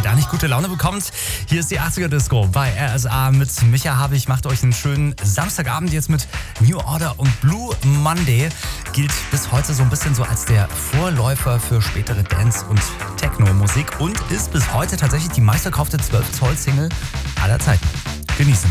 da nicht gute Laune bekommt, hier ist die 80er Disco bei RSA mit Micha Havig. Macht euch einen schönen Samstagabend jetzt mit New Order und Blue Monday. Gilt bis heute so ein bisschen so als der Vorläufer für spätere Dance- und Techno-Musik und ist bis heute tatsächlich die meistverkaufte 12-Zoll-Single aller Zeiten. Genießen.